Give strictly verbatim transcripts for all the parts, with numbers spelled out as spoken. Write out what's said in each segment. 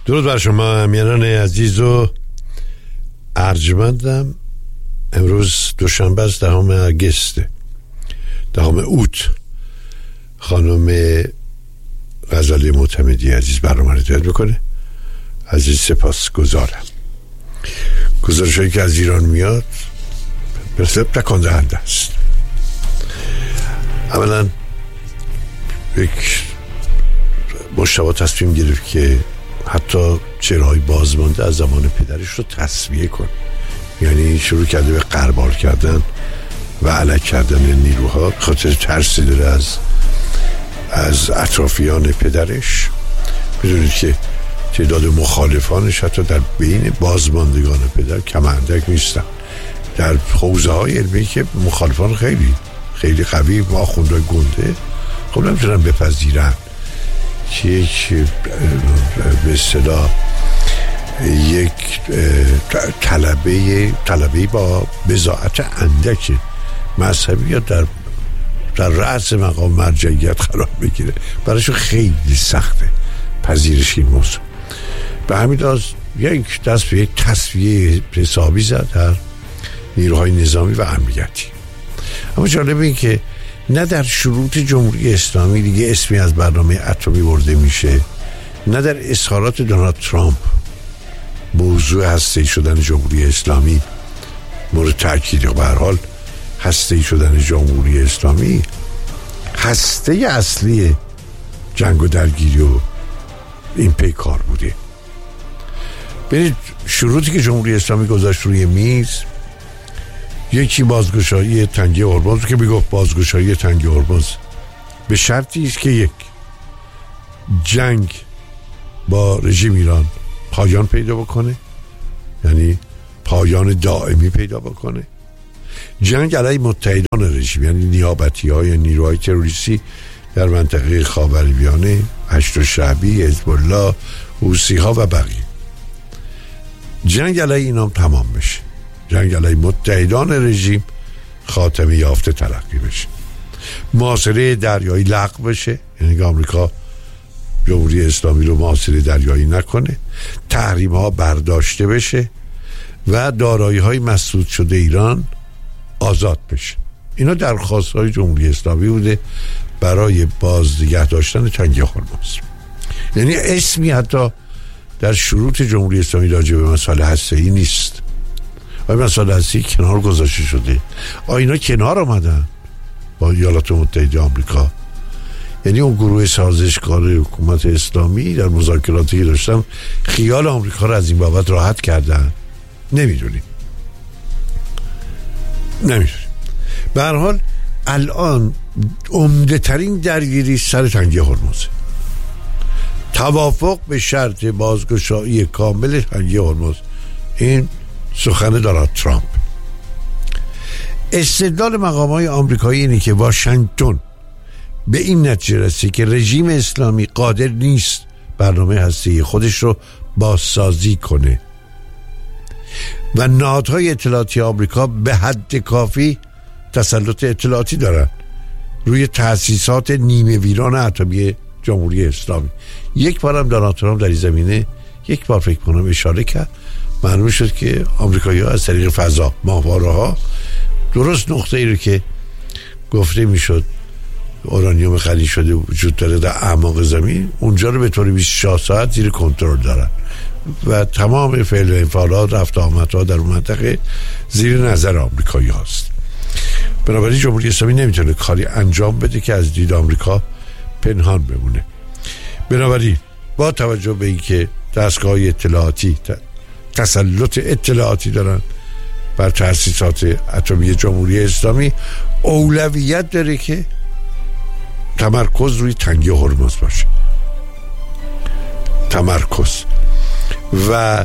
درود بر شما امیران عزیز و ارجمندم. امروز دوشنبه است، دهم اگست، دهم اوت. خانم غزالی معتمدی عزیز برنامه رو هدایت میکنه. عزیز سپاس گذارم. گزارش هایی که از ایران میاد مثل تکان دهنده است. اولا یک مجتبی تصمیم گرفت که حتی چهره‌های بازمانده از زمان پدرش رو تصفیه کنه، یعنی شروع کرده به غربال کردن و الک کردن نیروها، خاطر ترسی داره از از اطرافیان پدرش. میدونید که تعداد مخالفانش حتی در بین بازماندگان پدر کم اندک نیستن. در حوزه های علمی که مخالفان خیلی خیلی قوی و آخوندهای گنده خب نمیتونن بپذیرن که یک به اصطلاح یک طلبه طلبه با بضاعت اندک مذهبی یا در در رأس مقام مرجعیت قرار بگیره. برایشون خیلی سخته پذیرش این موضوع. به همین لحاظ یک دست به یک تصفیه حسابی زد در نیروهای نظامی و امنیتی. اما جالب این که نه در شروط جمهوری اسلامی دیگه اسمی از برنامه اتمی برده میشه، نه در اظهارات دونالد ترامپ موضوع هسته‌ای شدن جمهوری اسلامی مورد تأکید. به هر حال هسته‌ای شدن جمهوری اسلامی هسته اصلی جنگ و درگیری و این پیکار بوده. ببینید شروطی که جمهوری اسلامی گذاشت روی میز، یکی بازگشایی تنگه هرمز که میگفت بازگشایی تنگه هرمز به شرطی است که یک، جنگ با رژیم ایران پایان پیدا بکنه، یعنی پایان دائمی پیدا بکنه. جنگ علیه متحدان رژیم، یعنی نیابتی های نیروهای تروریستی در منطقه خاورمیانه، هشت شعبی، حزب الله، حوثی ها و بقیه. جنگ علیه اینام تمام بشه، جنگ علیه متحدان رژیم خاتمه یافته تلقی بشه، محاصره دریایی لغو بشه، یعنی که آمریکا جمهوری اسلامی رو محاصره دریایی نکنه، تحریم ها برداشته بشه و دارایی های مسدود شده ایران آزاد بشه. اینا درخواست های جمهوری اسلامی بوده برای باز نگه داشتن تنگه هرمز. یعنی اسمی حتی در شروط جمهوری اسلامی راجع به مسائل هسته‌ای نیست. آیا مسائل هسته‌ای کنار گذاشته شده؟ آیا اینا کنار آمدن با ایالات متحده آمریکا؟ یعنی اون گروه سازشکار حکومت اسلامی در مذاکراتی که داشتن خیال آمریکا رو از این بابت راحت کردن؟ نمیدونیم نمیدونیم به هر حال الان عمده ترین درگیری سر تنگه هرمز، توافق به شرط بازگشایی کامل تنگه هرمز. این سخن دونالد ترامپ. استدلال مقامات آمریکایی اینه که واشنگتن به این نتیجه رسید که رژیم اسلامی قادر نیست برنامه هسته‌ای خودش رو بازسازی کنه و نهادهای اطلاعاتی آمریکا به حد کافی تسلط اطلاعاتی دارن روی تأسیسات نیمه ویران اتمی جمهوری اسلامی. یک بار هم دونالد ترامپ در این زمینه یک بار فکر کنم اشاره کرد. معلوم شد که آمریکایی‌ها از طریق فضا، ماهواره‌ها، درست نقطه‌ای رو که گفته میشد اورانیوم خالی شده وجود داره در اعماق زمین، اونجا رو به طور بیست و چهار ساعت زیر کنترل دارن و تمام فعل و انفعالات، رفت آمدها در اون منطقه زیر نظر آمریکایی هاست. بنابراین جمهوری اسلامی نمیتونه کاری انجام بده که از دید آمریکا پنهان بمونه. بنابراین با توجه به اینکه دستگاه اطلاعاتی تسلط اطلاعاتی دارن بر تأسیسات اتمی جمهوری اسلامی، اولویت داره که تمرکز روی تنگه هرمز باشه. تمرکز و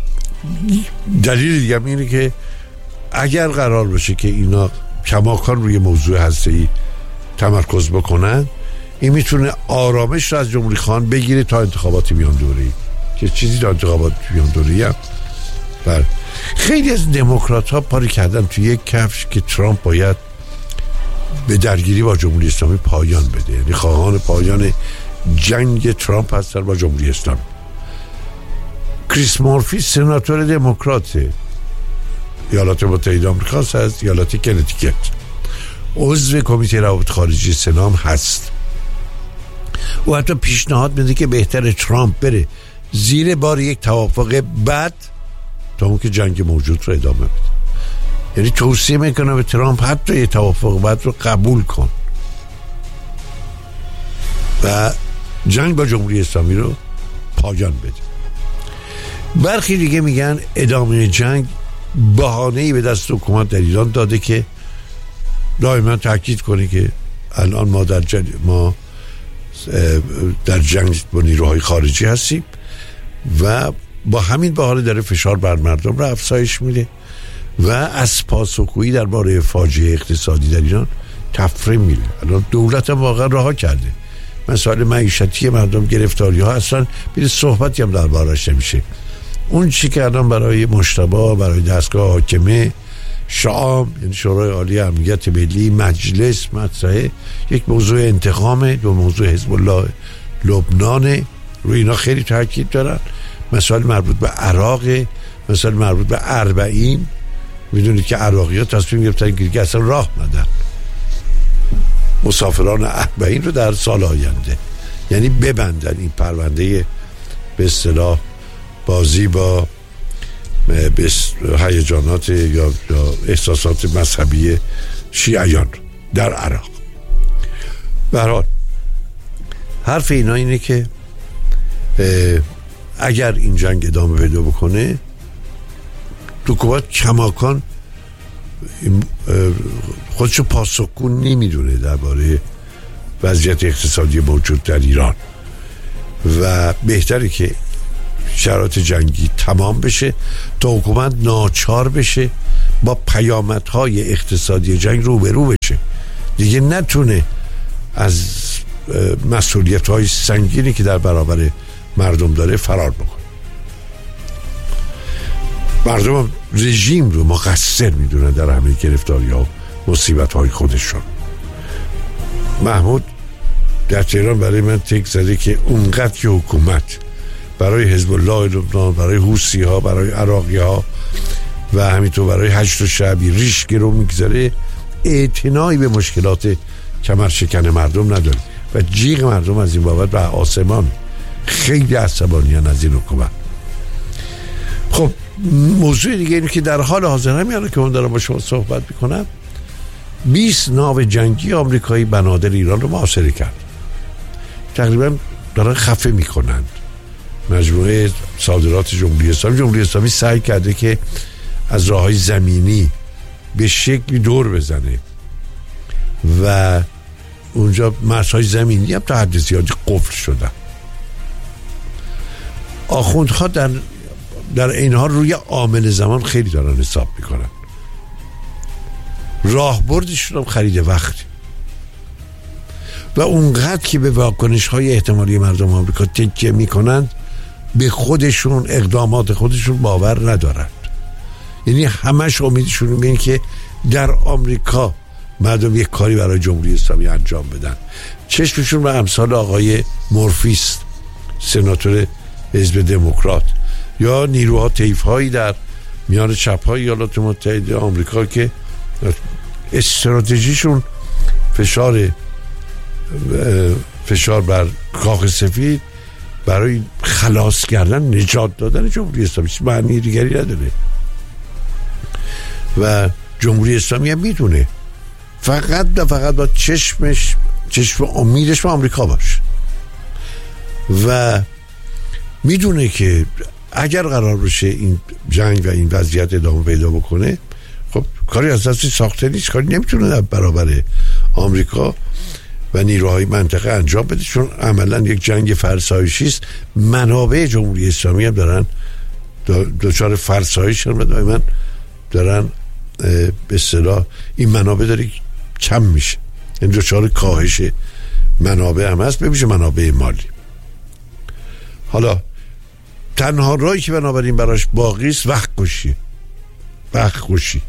دلیل دیگه اینه که اگر قرار باشه که اینا کماکان روی موضوع هسته‌ای تمرکز بکنن، این میتونه آرامش رو از جمهوری خان بگیره تا انتخابات میان دوره‌ای، که چیزی تا انتخابات میان دوره‌ای هم بر خیلی از دموکرات ها پاری کردن توی یک کفش که ترامپ باید به درگیری با جمهوری اسلامی پایان بده، یعنی خواهان پایان جنگ ترامپ هستن با جمهوری اسلامی. کریس مورفی سناتور دموکرات ایالات متحده آمریکا از ایالات کنتیکت، عضو کمیته روابط خارجی سنا هست. او حتی پیشنهاد میده که بهتر ترامپ بره زیر بار یک توافق بد تا اون که جنگ موجود رو ادامه بده. یعنی توصیه میکنه به ترامپ حتی یک توافق بد رو قبول کن و جنگ با جمهوری اسلامی رو پایان بده. برخی دیگه میگن ادامه جنگ بهانه‌ای به دست حکومت در ایران داده که دائما تاکید کنه که الان ما در جنگ ما در جنگ با نیروهای خارجی هستیم و با همین بهانه داره فشار بر مردم را افزایش میده و از پاسخگویی درباره فاجعه اقتصادی در ایران تفره میره. الان دولت هم واقعا رها کرده، مسائل معیشتی مردم، گرفتاری ها، اصلا بیره صحبتی هم دربارش نمیشه. اون چی که الان برای مجتبی، برای دستگاه حاکمه، شام یعنی شورای عالی امنیت ملی، مجلس مطرحه، یک موضوع انتقامه، دو موضوع حزب الله لبنان، روی اینا خیلی تاکید دارن. مسائل مربوط به عراق، مسائل مربوط به اربعین، میدونید که عراقی ها تصمیم گرفتن که اصلا راه ندن مسافران اربعین رو در سال آینده، یعنی ببندن این پرونده به اصطلاح بازی با به هیجانات یا, یا احساسات مذهبی شیعیان در عراق. به هر حال حرف اینا اینه که اگر این جنگ ادامه پیدا بکنه، حکومت کماکان خودشو پاسخگو نمیدونه درباره وضعیت اقتصادی موجود در ایران و بهتره که شرایط جنگی تمام بشه تا حکومت ناچار بشه با پیامدهای اقتصادی جنگ روبرو بشه، دیگه نتونه از مسئولیت‌های سنگینی که در برابر مردم داره فرار بکنه. مردم هم رژیم رو مقصر میدونن در همه گرفتاری ها و مصیبت های خودشون. محمود در تهران برای من تک زده که اونقدر که حکومت برای حزب الله لبنان، برای حوثی ها، برای عراقی ها و همینطور برای هشت شعبی ریش گرو میگذاره، اعتنایی به مشکلات کمرشکن مردم نداره و جیغ مردم از این بابت به آسمان. خیلی عصبانیان از این حکومت. خب موضوع دیگه اینه که در حال حاضر همیاره که من دارم با شما صحبت میکنم، بیست ناو جنگی آمریکایی بنادر ایران رو محاصره کرد. تقریبا دارن خفه میکنند مجموعه صادرات جمهوری اسلامی. جمهوری اسلامی سعی کرده که از راههای زمینی به شکلی دور بزنه و اونجا مرزهای زمینی هم تا حد زیادی قفل شدن. آخوندها در در این حال روی عامل زمان خیلی دارن حساب میکنن. راهبردشون هم خرید وقت و اونقدر که به واکنش های احتمالی مردم آمریکا تکیه میکنند به خودشون، اقدامات خودشون باور ندارند. یعنی همش امیدشون به این که در آمریکا مردم یک کاری برای جمهوری اسلامی انجام بدن. چشمشون به امثال آقای مورفیست، سناتور حزب دموکرات، یا نیروها طیف‌هایی در میان چپ‌های ایالات متحده آمریکا که استراتژیشون فشار فشار بر کاخ سفید برای خلاص کردن، نجات دادن جمهوری اسلامی، معنی دیگری نداره و جمهوری اسلامی هم میدونه فقط و فقط با چشمش چشم امیدش به آمریکا باشه و میدونه که اگر قرار بشه این جنگ و این وضعیت ادامه پیدا بکنه، خب کاری از دستی ساخته نیست، کاری نمیتونه در برابر آمریکا و نیروهای منطقه انجام بده، چون عملا یک جنگ فرسایشی است. منابع جمهوری اسلامی هم دارن دچار فرسایش شدن و دائما دارن به اصطلاح این منابع داره کم میشه، این دچار کاهش منابع هم هست، بمیشه منابع مالی. حالا تنها راهی که بنابراین براش باقی است وقت کشی وقت کشی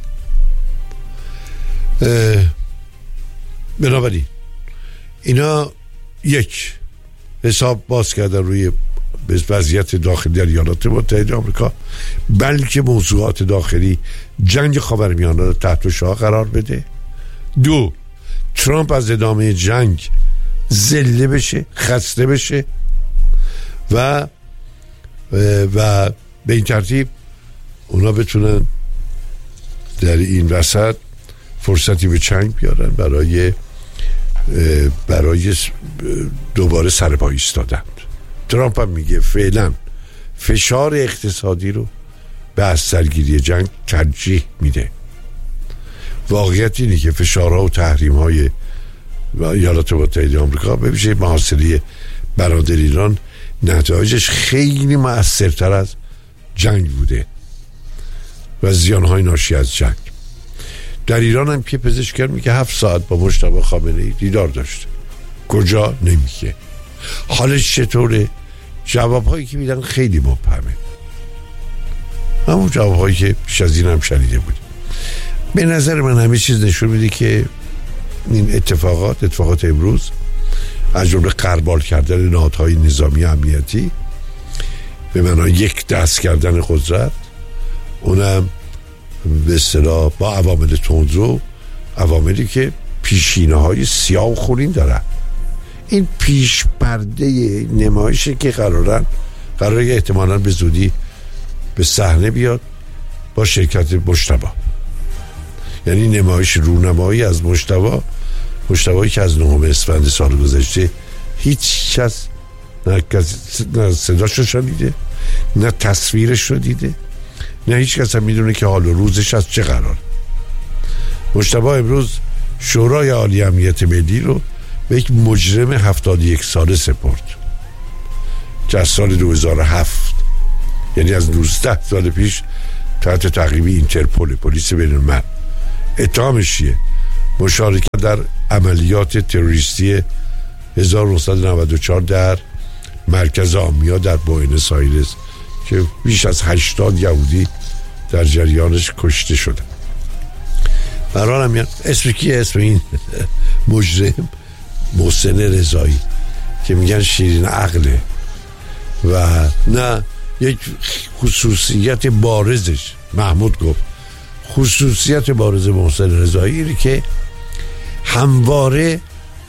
بنابراین اینا یک حساب باز کردن روی به وضعیت داخلی در ایالات متحده آمریکا، بلکه موضوعات داخلی جنگ خاورمیانه رو تحت شعاع قرار بده. دو، ترامپ از ادامه جنگ ذله بشه، خسته بشه و و به این ترتیب اونا بتونن در این وسط فرصتی به چنگ بیارن برای برای دوباره سرپا ایستادن. ترامپ هم میگه فعلا فشار اقتصادی رو به از سرگیری جنگ ترجیح میده. واقعیت اینه که فشارها و تحریم‌های ایالات متحده آمریکا به ویژه محاصره برادر ایران نتایجش خیلی مؤثرتر از جنگ بوده و زیانهای ناشی از جنگ. در ایران هم که پزشکان میگه هفت ساعت با مجتبی خامنه‌ای دیدار داشته. کجا؟ نمیگه. حالش چطوره؟ جوابهایی که میدن خیلی مبهمه، همون جوابهایی که پیش از این هم شنیده بود. به نظر من همه چیز نشون میده که این اتفاقات اتفاقات امروز از جمله غربال کردن نهادهای نظامی امنیتی به معنای یک دست کردن قدرت، اونم به اصطلاح با عوامل تندرو، عواملی که پیشینه های سیاه و خونین دارن. این پیش پرده نمایشه که قرارن قراره احتمالاً به زودی به صحنه بیاد با شرکت مجتبی، یعنی نمایش رونمایی از مجتبی مجتبی که از نهم اسفند سال گذشته هیچ کس نه, نه صداش رو شنیده، نه تصویرش رو دیده، نه هیچ کس هم میدونه که حال و روزش از چه قرار. مجتبی امروز شورای عالی امنیت ملی رو به یک مجرم هفتاد و یک ساله سپرد که از سال دو هزار و هفت، یعنی از نوزده سال پیش تحت تعقیب اینترپول، پلیس بین الملل. اتهامش چیه؟ مشارکت در عملیات تروریستی هزار و نهصد و نود و چهار در مرکز آمیا در بوئنوس آیرس که بیش از هشتاد یهودی در جریانش کشته شدن. برحال هم اسم کیه؟ اسم این مجرم محسن رضایی که میگن شیرین عقله و نه یک خصوصیت بارزش. محمود گفت خصوصیت بارز محسن رضایی اینه که همواره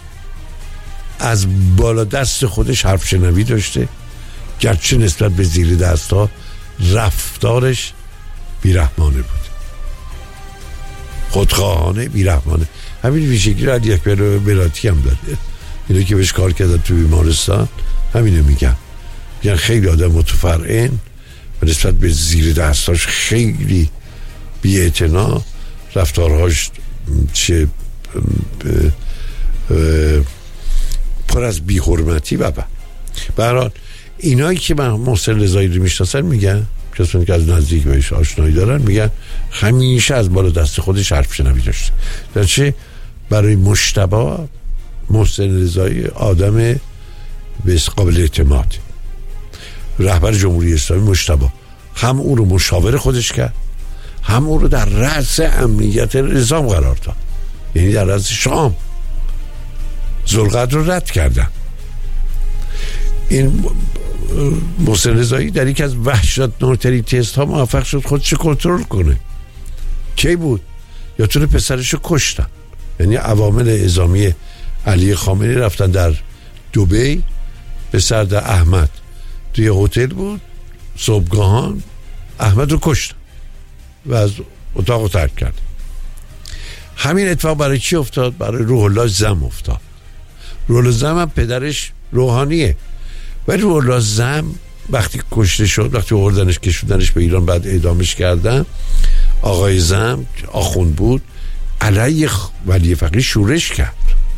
از بالا دست خودش حرف شنوی داشته، گرچه نسبت به زیر دست ها رفتارش بیرحمانه بود، خودخواهانه بیرحمانه. همین ویژگی رو علی اکبر بلاتی هم داره. اینو که بهش کار کردن تو بیمارستان همینو میگن، میگن خیلی آدم متفرعن و نسبت به زیر دستاش خیلی بی‌اعتنا، رفتارهاش چه پر از بی‌حرمتی و به هر حال اینایی که من محسن رضایی رو میشناسن میگن، کسانی که از نزدیک بهش آشنایی دارن میگن همیشه از بالا دست خودش حرف شنوی داشته. در چه برای مجتبی محسن رضایی آدم به قابل اعتماد، رهبر جمهوری اسلامی مجتبی هم او رو مشاور خودش کرد، هم او رو در رأس امنیت نظام قرار داد، یعنی در رأس شام. ذوالقرنین رو رد کردن. این محسن رضایی در یک از وحشتناکترین تست ها موفق شد خودش کنترل کنه. کی بود؟ یا طور پسرش رو کشتن. یعنی عوامل اعزامی علی خامنه‌ای رفتن در دبی، پسر در احمد توی هتل بود، صبحگاهان احمد رو کشتن و از اتاق رو ترک کرد. همین اتفاق برای کی افتاد؟ برای روح الله زم افتاد. روح الله زم هم پدرش روحانیه و روح الله زم وقتی کشته شد، وقتی آوردنش کشوندنش به ایران بعد اعدامش کردن، آقای زم آخوند بود علیه ولی فقیه شورش کرد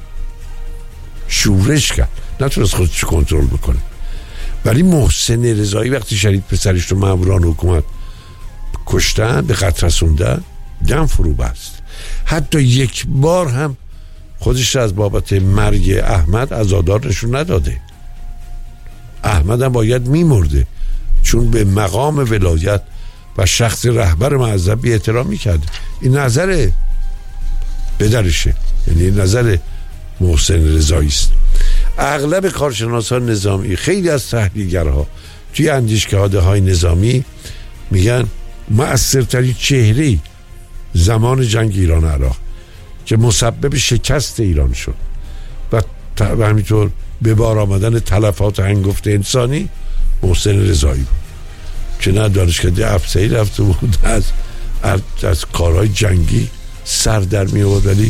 شورش کرد نتونست خودش کنترل بکنه. ولی محسن رضایی وقتی شدید پسرش رو ماموران حکومت کشتن، به قتل رسوندن، دم فرو بست. حتی یک بار هم خودش از بابت مرگ احمد عزادار نشون نداده. احمد هم باید میمرده چون به مقام ولایت و شخص رهبر معظم بی احترام میکرد. این نظر پدرشه، یعنی نظر محسن رضایی است. اغلب کارشناسان نظامی، خیلی از تحلیلگرها توی اندیشکده‌های نظامی میگن مؤثرترین چهره زمان جنگ ایران عراق که مسبب شکست ایران شد و همینطور به بار آمدن تلفات هنگفت انسانی محسن رضایی بود که نه دانشکده افسری رفته بود، از از, از کارهای جنگی سر در می آورد. ولی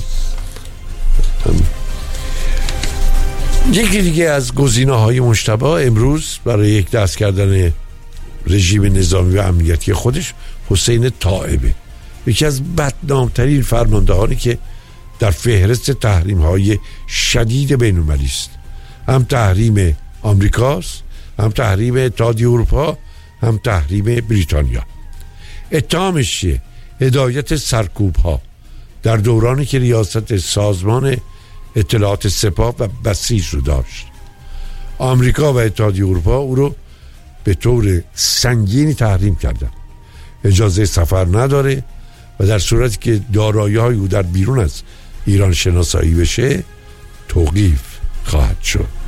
یکی دیگه از گزینه‌های مجتبی امروز برای یک دست کردن رژیم نظامی و امنیتی خودش حسین طائبه، یکی از بدنامترین فرماندهانی که در فهرست تحریم‌های شدید بین‌المللی است. هم تحریم آمریکاست، هم تحریم اتحادیه اروپا، هم تحریم بریتانیا. اتهامش چیه؟ هدایت سرکوب‌ها در دورانی که ریاست سازمان اطلاعات سپاه و بسیج رو داشت. آمریکا و اتحادیه اروپا او رو به طور سنگینی تحریم کردن. اجازه سفر نداره و در صورتی که دارایی‌های او در بیرون از ایران شناسایی بشه توقیف خواهد شد.